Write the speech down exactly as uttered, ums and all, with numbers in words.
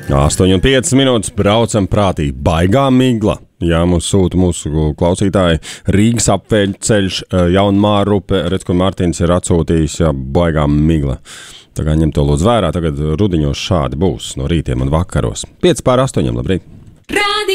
astoņi un piecas minūtes braucam prātī. Baigā migla. Jā, mums sūta mūsu klausītāji Rīgas apveļceļš, Jaunmārupe, redz, ko Martins ir atsūtījis, jā, baigā migla. Tā kā ņem to lūdzu vērā, tagad rudiņos šādi būs no rītiem un vakaros. pieci pār astoņiem, labrīt!